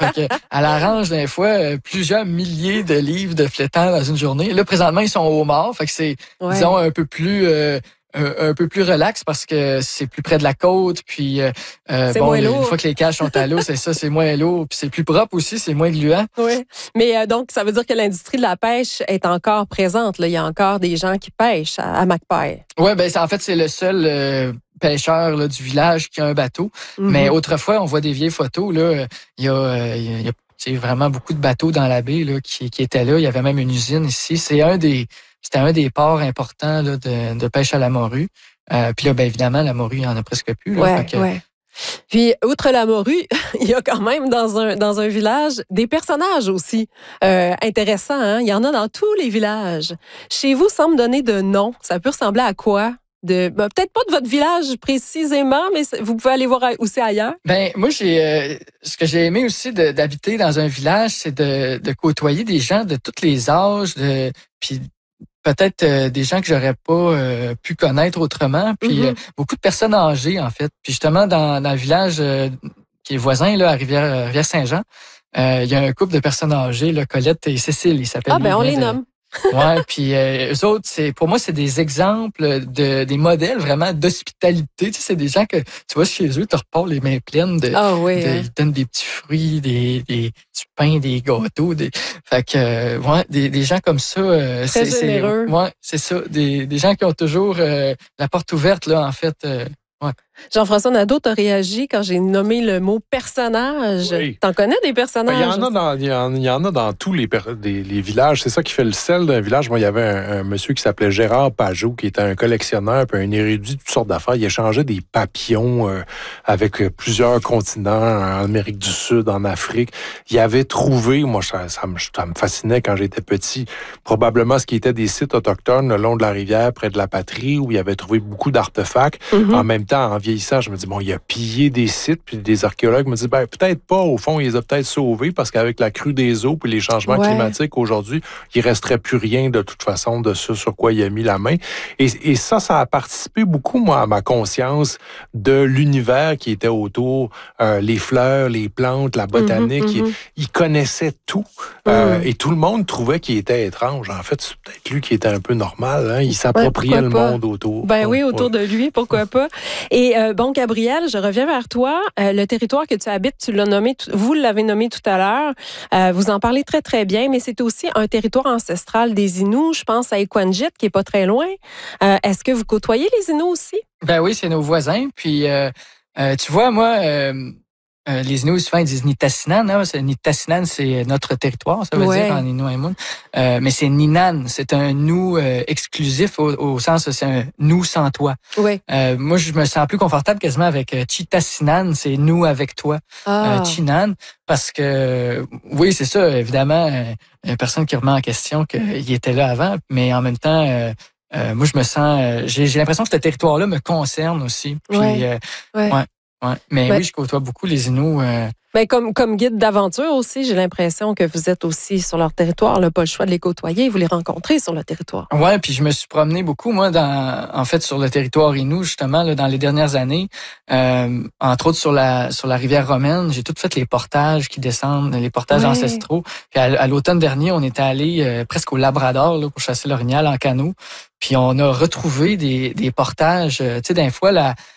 Fait que, elle arrange des fois plusieurs milliers de livres de flétans dans une journée. Là, présentement, ils sont au mort. Fait que c'est, disons, un peu plus relax parce que c'est plus près de la côte. Puis, bon, une fois que les cages sont à l'eau, c'est moins lourd. Puis c'est plus propre aussi, c'est moins gluant. Oui. Mais donc, ça veut dire que l'industrie de la pêche est encore présente. Là. Il y a encore des gens qui pêchent à Macpail. Oui, ben en fait, c'est le seul pêcheur là, du village qui a un bateau. Mais autrefois, on voit des vieilles photos. Là, il y a vraiment beaucoup de bateaux dans la baie là, qui étaient là. Il y avait même une usine ici. C'était un des ports importants là, de pêche à la morue. Puis là, ben évidemment, la morue, il n'y en a presque plus. Là, Puis, outre la morue, il y a quand même dans un village des personnages aussi intéressants. Hein? Il y en a dans tous les villages. Chez vous, sans me donner de nom, ça peut ressembler à quoi? Peut-être pas de votre village précisément, mais vous pouvez aller voir aussi ailleurs. Ben moi, ce que j'ai aimé aussi d'habiter dans un village, c'est de côtoyer des gens de tous les âges, puis peut-être des gens que j'aurais pas pu connaître autrement, puis beaucoup de personnes âgées en fait. Puis justement dans le village qui est voisin là à Rivière-Saint-Jean, il y a un couple de personnes âgées, là, Colette et Cécile, ils s'appellent. Ah ben on les nomme. Ouais, puis eux autres, pour moi, c'est des exemples des modèles vraiment d'hospitalité. Tu sais, c'est des gens que tu vois chez eux, tu repars les mains pleines ils donnent des petits fruits, du pain, des gâteaux, fait que des gens comme ça. Très généreux. C'est ça, des gens qui ont toujours la porte ouverte là, en fait. Jean-François Nadeau, t'as réagi quand j'ai nommé le mot personnage. Oui. T'en connais des personnages? Il y en a dans tous les villages. C'est ça qui fait le sel d'un village. Moi, il y avait un monsieur qui s'appelait Gérard Pajot, qui était un collectionneur puis un érudit de toutes sortes d'affaires. Il échangeait des papillons avec plusieurs continents, en Amérique du Sud, en Afrique. Il avait trouvé, moi, ça me fascinait quand j'étais petit, probablement ce qui était des sites autochtones le long de la rivière, près de la patrie, où il avait trouvé beaucoup d'artefacts. En même temps, en vieillissant, je me dis, bon, il a pillé des sites, puis des archéologues me disent, ben peut-être pas, au fond, il les a peut-être sauvés, parce qu'avec la crue des eaux puis les changements climatiques aujourd'hui, il resterait plus rien de toute façon de ce sur quoi il a mis la main. Et ça a participé beaucoup, moi, à ma conscience de l'univers qui était autour, les fleurs, les plantes, la botanique. Il connaissait tout, et tout le monde trouvait qu'il était étrange. En fait, c'est peut-être lui qui était un peu normal, hein? Il s'appropriait le monde autour. Ben oui, autour de lui, pourquoi pas. Et bon, Gabriel, je reviens vers toi. Le territoire que tu habites, vous l'avez nommé tout à l'heure. Vous en parlez très, très bien, mais c'est aussi un territoire ancestral des Inuits. Je pense à Equanjit, qui est pas très loin. Est-ce que vous côtoyez les Inuits aussi? Ben oui, c'est nos voisins. Puis, tu vois, moi... les Inuits, souvent, ils disent Nitassinan. Hein? Nitassinan, c'est notre territoire, ça veut dire en Inuit. Mais c'est Ninan. C'est un nous exclusif au sens c'est un nous sans toi. Moi, je me sens plus confortable quasiment avec Chitassinan, c'est nous avec toi. Chinan, parce que, oui, c'est ça, évidemment, il y a personne qui remet en question qu'il était là avant, mais en même temps... moi, je me sens... j'ai l'impression que ce territoire-là me concerne aussi. Puis, mais oui, je côtoie beaucoup les Inuits. Ben, comme guide d'aventure aussi, j'ai l'impression que vous êtes aussi sur leur territoire. Là, pas le choix de les côtoyer, vous les rencontrez sur le territoire. Ouais, puis je me suis promené beaucoup, moi, sur le territoire Innu, justement, là, dans les dernières années. Entre autres, sur la rivière romaine, j'ai tout fait les portages qui descendent, les portages ancestraux. Puis à l'automne dernier, on était allé presque au Labrador là, pour chasser l'orignal en canot. Puis on a retrouvé des portages. Tu sais, d'un fois,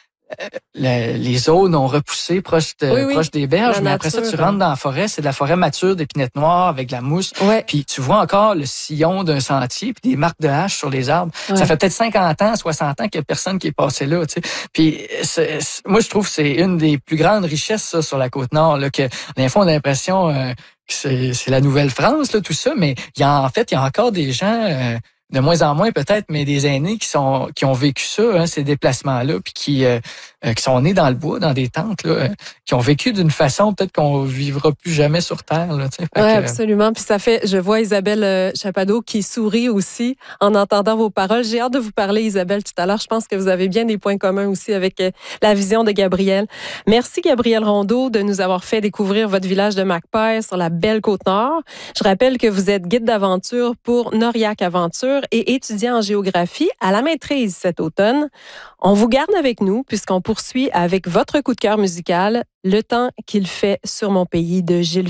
les zones ont repoussé proche des berges, mais après ça, tu rentres dans la forêt, c'est de la forêt mature d'épinettes noires avec de la mousse, puis tu vois encore le sillon d'un sentier, puis des marques de hache sur les arbres. Ça fait peut-être 50 ans, 60 ans qu'il y a personne qui est passé là, tu sais. Puis moi, je trouve que c'est une des plus grandes richesses ça, sur la Côte-Nord, là, que des fois, on a l'impression que c'est la Nouvelle-France, là, tout ça, mais il y a encore des gens... de moins en moins peut-être, mais des aînés qui ont vécu ça, hein, ces déplacements-là, puis qui sont nés dans le bois, dans des tentes, là, qui ont vécu d'une façon peut-être qu'on vivra plus jamais sur Terre. Là, oui, absolument. Puis ça fait, je vois Isabelle Chapadeau qui sourit aussi en entendant vos paroles. J'ai hâte de vous parler, Isabelle, tout à l'heure. Je pense que vous avez bien des points communs aussi avec la vision de Gabriel. Merci, Gabriel Rondeau, de nous avoir fait découvrir votre village de Macpail sur la belle Côte-Nord. Je rappelle que vous êtes guide d'aventure pour Noriac Aventure et étudiant en géographie à la maîtrise cet automne. On vous garde avec nous puisqu'on poursuit avec votre coup de cœur musical, Le temps qu'il fait sur mon pays de Gilles